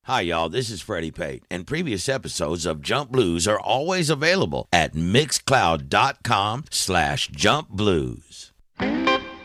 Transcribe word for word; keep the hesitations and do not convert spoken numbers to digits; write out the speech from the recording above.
Hi, y'all. This is Freddie Pate, and previous episodes of Jump Blues are always available at mixcloud.com slash Jump Blues.